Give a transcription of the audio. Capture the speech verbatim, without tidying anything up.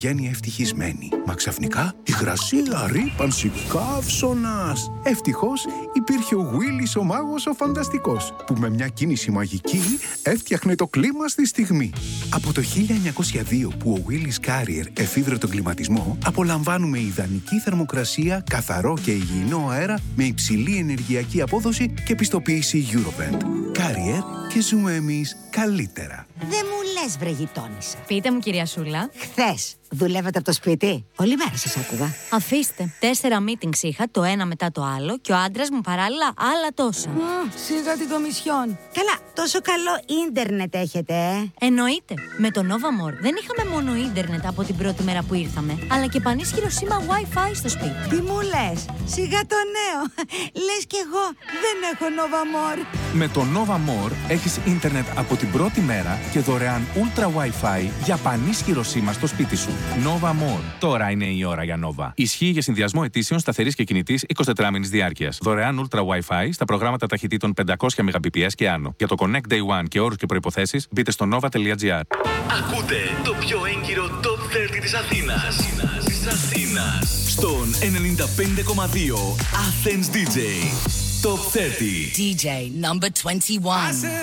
Γέννη ευτυχισμένη. Μα ξαφνικά υγρασία, ρύπανση, καύσωνας. Ευτυχώς υπήρχε ο Willis ο μάγος ο φανταστικός, που με μια κίνηση μαγική έφτιαχνε το κλίμα στη στιγμή. Από το χίλια εννιακόσια δύο που ο Willis Carrier εφήβρε τον κλιματισμό, απολαμβάνουμε ιδανική θερμοκρασία, καθαρό και υγιεινό αέρα με υψηλή ενεργειακή απόδοση και πιστοποίηση Eurovent. Carrier και ζούμε εμείς καλύτερα. Δεν μου λες, βρε γειτόνισσα. Πείτε μου, κυρία Σούλα. Χθες δουλεύατε από το σπίτι? Όλη μέρα σας άκουγα. Αφήστε. Τέσσερα meetings είχα, το ένα μετά το άλλο, και ο άντρας μου παράλληλα άλλα τόσα. Α, σιγά την κομισιόν. Καλά, τόσο καλό ίντερνετ έχετε, ε. Εννοείται. Με το Nova More δεν είχαμε μόνο ίντερνετ από την πρώτη μέρα που ήρθαμε, αλλά και πανίσχυρο σήμα Wi-Fi στο σπίτι. Τι μου λες? Σιγά το νέο. Λες κι εγώ δεν έχω Nova More. Με το Nova More έχεις ίντερνετ από την πρώτη μέρα και δωρεάν Ultra Wi-Fi για πανίσχυρο σήμα στο σπίτι σου. Nova More. Τώρα είναι η ώρα για Nova. Ισχύει για συνδυασμό αιτήσεων σταθερής και κινητής εικοσιτετράμινης διάρκειας. Δωρεάν Ultra Wi-Fi στα προγράμματα ταχυτήτων πεντακόσια Mbps και άνω. Για το Connect Day One και όρους και προϋποθέσεις μπείτε στο nova τελεία gr. Ακούτε το πιο έγκυρο Top τριάντα της Αθήνας. Της Αθήνας. Στον ενενήντα πέντε κόμμα δύο Athens ντι τζέι. Top τριάντα. ντι τζέι number twenty-one.